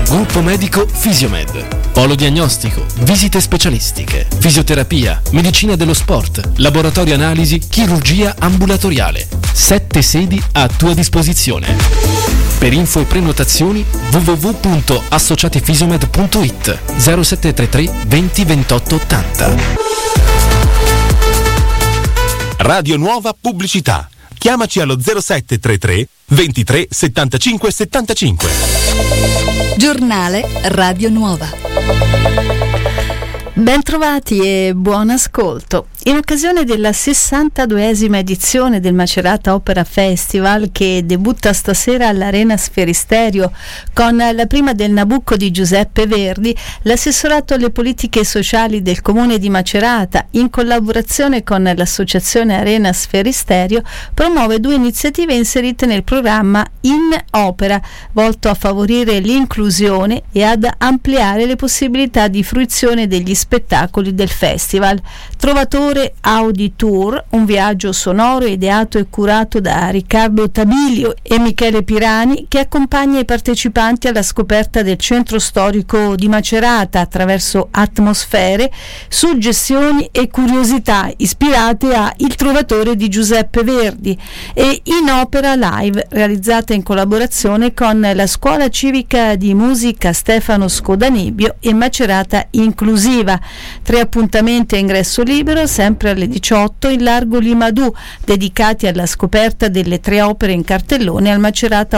Gruppo medico Fisiomed. Polo diagnostico, visite specialistiche, fisioterapia, medicina dello sport, laboratorio analisi, chirurgia ambulatoriale. 7 sedi a tua disposizione. Per info e prenotazioni www.associatifisiomed.it 0733 20 28 80. Radio Nuova Pubblicità. Chiamaci allo 0733 23 75 75. Giornale Radio Nuova. Bentrovati e buon ascolto. In occasione della 62esima edizione del Macerata Opera Festival, che debutta stasera all'Arena Sferisterio con la prima del Nabucco di Giuseppe Verdi, l'assessorato alle politiche sociali del Comune di Macerata, in collaborazione con l'associazione Arena Sferisterio, promuove 2 iniziative inserite nel programma In Opera, volto a favorire l'inclusione e ad ampliare le possibilità di fruizione degli spettacoli del festival. Trovatore Audi Tour, un viaggio sonoro ideato e curato da Riccardo Tabilio e Michele Pirani, che accompagna i partecipanti alla scoperta del centro storico di Macerata attraverso atmosfere, suggestioni e curiosità ispirate a Il Trovatore di Giuseppe Verdi, e In Opera Live, realizzata in collaborazione con la Scuola Civica di Musica Stefano Scodanebio e Macerata Inclusiva. 3 appuntamenti a ingresso libero, sempre alle 18 in largo Limadù, dedicati alla scoperta delle 3 opere in cartellone al Macerata